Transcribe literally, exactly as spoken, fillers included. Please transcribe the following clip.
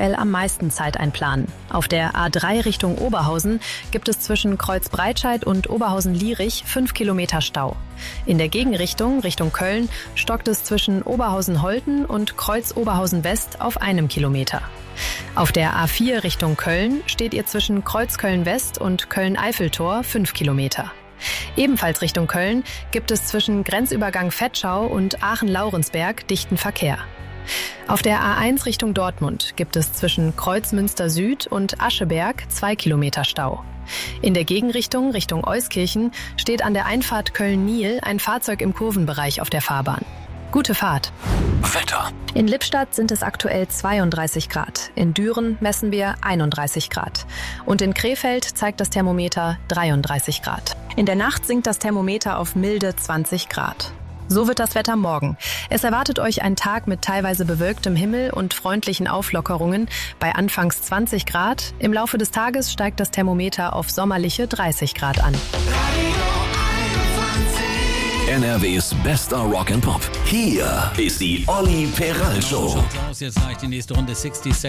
aktuell am meisten Zeit einplanen. Auf der A drei Richtung Oberhausen gibt es zwischen Kreuzbreitscheid und Oberhausen-Lierich fünf Kilometer Stau. In der Gegenrichtung, Richtung Köln, stockt es zwischen Oberhausen-Holten und Kreuz-Oberhausen-West auf einem Kilometer. Auf der A vier Richtung Köln steht ihr zwischen Kreuz-Köln-West und Köln-Eiffeltor fünf Kilometer. Ebenfalls Richtung Köln gibt es zwischen Grenzübergang Vetschau und Aachen-Laurensberg dichten Verkehr. Auf der A eins Richtung Dortmund gibt es zwischen Kreuzmünster Süd und Ascheberg zwei Kilometer Stau. In der Gegenrichtung Richtung Euskirchen steht an der Einfahrt Köln-Niel ein Fahrzeug im Kurvenbereich auf der Fahrbahn. Gute Fahrt. Wetter. In Lippstadt sind es aktuell zweiunddreißig Grad. In Düren messen wir einunddreißig Grad. Und in Krefeld zeigt das Thermometer dreiunddreißig Grad. In der Nacht sinkt das Thermometer auf milde zwanzig Grad. So wird das Wetter morgen. Es erwartet euch ein Tag mit teilweise bewölktem Himmel und freundlichen Auflockerungen bei anfangs zwanzig Grad. Im Laufe des Tages steigt das Thermometer auf sommerliche dreißig Grad an. N R Ws bester Rock and Pop. Hier ist die Olli Peral Show. Jetzt reicht die nächste Runde sechzig